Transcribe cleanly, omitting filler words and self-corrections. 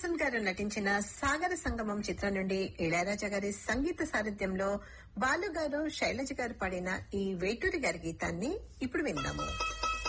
వసంత్ గారు నటించిన సాగర సంగమం చిత్రం నుండి ఇళయరాజా గారి సంగీత సారథ్యంలో బాలు గారు శైలజ గారు పాడిన ఈ వేటూరి గారి గీతాన్ని ఇప్పుడు విందాము.